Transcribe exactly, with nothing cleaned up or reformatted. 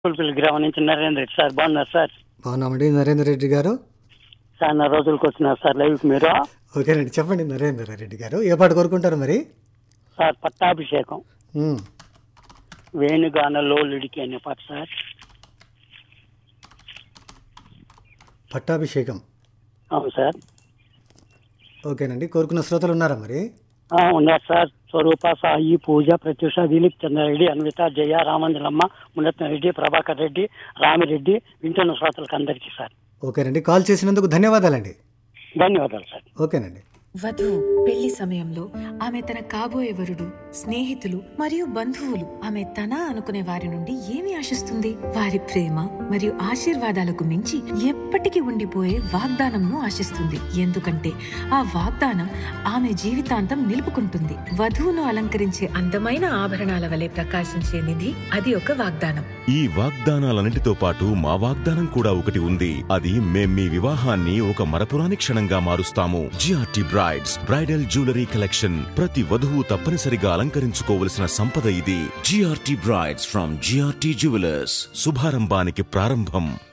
పుల్పిల్ గ్రామం నుంచి నరేంద్ర రెడ్డి సార్. బాగున్నారు సార్? బాగున్నామండి నరేంద్ర రెడ్డి గారు. చాలా రోజులకు వచ్చినారు సార్ లైవ్కి మీరు. ఓకేనండి, చెప్పండి నరేంద్ర రెడ్డి గారు, ఏ పాట కోరుకుంటారు మరి? సార్ పట్టాభిషేకం ఉమ్, వేణుగానలో లిడికి అనే పాట సార్. పట్టాభిషేకం. అవును సార్. ఓకేనండి, కోరుకున్న శ్రోతలు ఉన్నారా మరి? ఆ, ఉన్నారు సార్. స్వరూప, సాయి, పూజ, ప్రత్యూష, దిలీప్, చంద్రారెడ్డి, అన్విత, జయ, రామంజలమ్మ, మునత్న రెడ్డి, ప్రభాకర్ రెడ్డి, రామిరెడ్డి, వింటున్న శ్రోతలకు అందరికీ సార్. ఓకేనండి, కాల్ చేసినందుకు ధన్యవాదాలండి. ధన్యవాదాలు సార్. ఓకేనండి. వధువు పెళ్లి సమయంలో ఆమె తన కాబోయే వరుడు, స్నేహితులు మరియు బంధువులు ఆమె తన అనుకునే వారి నుండి ఏమి ఆశిస్తుంది? వారి ప్రేమ మరియు ఆశీర్వాదాలకు మించి ఎప్పటికీ ఉండిపోయే వాగ్దానంను ఆశిస్తుంది. ఎందుకంటే ఆ వాగ్దానం ఆమె జీవితాంతం నిలుపుకుంటుంది. వధువును అలంకరించే అందమైన ఆభరణాల వలె ప్రకాశించే నిధి, అది ఒక వాగ్దానం. ఈ వాగ్దానాలన్నిటితో పాటు మా వాగ్దానం కూడా ఒకటి ఉంది. అది మేం మీ వివాహాన్ని ఒక మరపురాని క్షణంగా మారుస్తాము. GRT brides bridal jewellery collection. ప్రతి వధువు తప్పనిసరిగా అలంకరించుకోవలసిన సంపద ఇది. GRT brides from GRT jewellers. శుభారంభానికి ప్రారంభం.